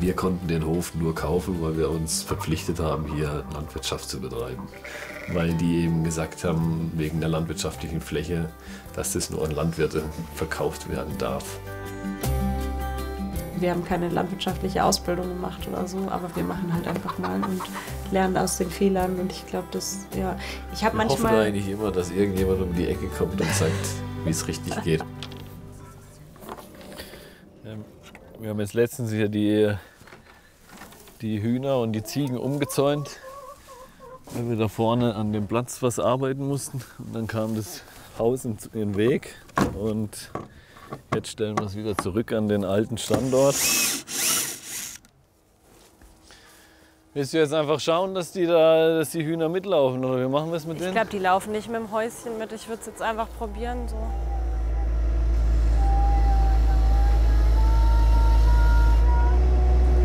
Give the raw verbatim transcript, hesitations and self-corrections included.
Wir konnten den Hof nur kaufen, weil wir uns verpflichtet haben, hier Landwirtschaft zu betreiben. Weil die eben gesagt haben, wegen der landwirtschaftlichen Fläche, dass das nur an Landwirte verkauft werden darf. Wir haben keine landwirtschaftliche Ausbildung gemacht oder so, aber wir machen halt einfach mal und lernen aus den Fehlern. Und ich glaube, das, ja, ich habe manchmal... Wir hoffen eigentlich immer, dass irgendjemand um die Ecke kommt und sagt, wie es richtig geht. Wir haben jetzt letztens hier die, die Hühner und die Ziegen umgezäunt, weil wir da vorne an dem Platz was arbeiten mussten. Und dann kam das Haus in den Weg und jetzt stellen wir es wieder zurück an den alten Standort. Willst du jetzt einfach schauen, dass die, da, dass die Hühner mitlaufen oder wie machen wir es mit denen? Ich glaube, die laufen nicht mit dem Häuschen mit. Ich würde es jetzt einfach probieren. So.